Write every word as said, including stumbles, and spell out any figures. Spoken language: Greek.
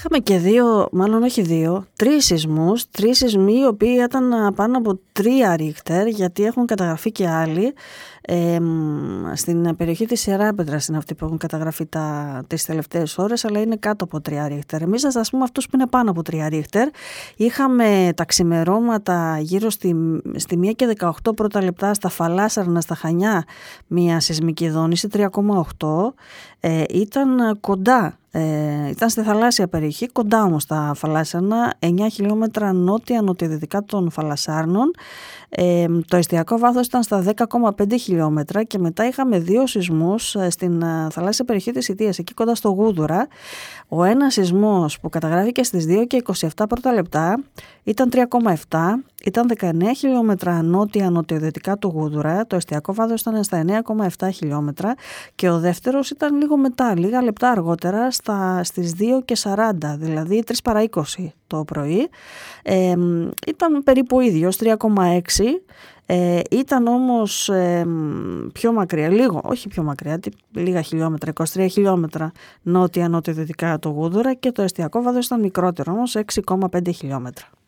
Είχαμε και δύο, μάλλον όχι δύο, τρεις σεισμούς, τρεις σεισμοί οι οποίοι ήταν πάνω από τρία ρίχτερ, γιατί έχουν καταγραφεί και άλλοι. Ε, στην περιοχή της Ιεράπετρας είναι αυτοί που έχουν καταγραφεί τα, τις τελευταίες ώρες, αλλά είναι κάτω από τρία ρίχτερ. Εμείς θα σας πούμε αυτούς που είναι πάνω από τρία ρίχτερ. Είχαμε τα ξημερώματα γύρω στη, στη μία και δεκαοκτώ πρώτα λεπτά στα Φαλάσσαρνα, στα Χανιά, μια σεισμική δόνηση τρία κόμμα οκτώ. Ε, ήταν κοντά. Ε, ήταν στη θαλάσσια περιοχή, κοντά όμως στα Φαλάσσαρνα, εννιά χιλιόμετρα νότια-νοτιοδυτικά των Φαλασσάρνων. Ε, το εστιακό βάθος ήταν στα δέκα κόμμα πέντε χιλιόμετρα και μετά είχαμε δύο σεισμούς στην θαλάσσια περιοχή της Ιτίας, εκεί κοντά στο Γούδουρα. Ο ένας σεισμός που καταγράφηκε στις δύο και είκοσι επτά πρώτα λεπτά ήταν τρία κόμμα επτά, ήταν δεκαεννιά χιλιόμετρα νότια-νοτιοδυτικά του Γούδουρα, το εστιακό βάθος ήταν στα εννιά κόμμα επτά χιλιόμετρα και ο δεύτερος ήταν λίγο μετά, λίγα λεπτά αργότερα, στα, στις δύο και σαράντα, δηλαδή τρεις παρά είκοσι το πρωί. Ε, ήταν περίπου ο ίδιος, τρία κόμμα έξι. Ε, ήταν όμως ε, πιο μακριά, λίγο, όχι πιο μακριά, λίγα χιλιόμετρα, είκοσι τρία χιλιόμετρα νότια-νότια-δυτικά το Γούδουρα και το εστιακό βάθος ήταν μικρότερο, όμως έξι κόμμα πέντε χιλιόμετρα.